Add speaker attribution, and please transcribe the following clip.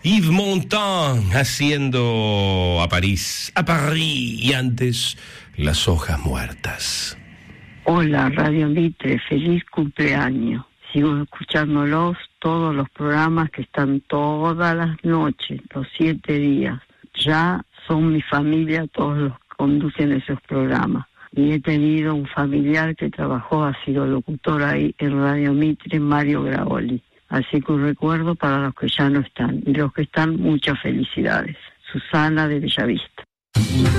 Speaker 1: Yves Montand haciendo a París, y antes Las hojas muertas.
Speaker 2: Hola, Radio Mitre, feliz cumpleaños. Sigo escuchándolos, todos los programas que están todas las noches, los 7 días. Ya son mi familia todos los que conducen esos programas. Y he tenido un familiar que trabajó, ha sido locutor ahí en Radio Mitre, Mario Graoli. Así que un recuerdo para los que ya no están. Y los que están, muchas felicidades. Susana de Bellavista.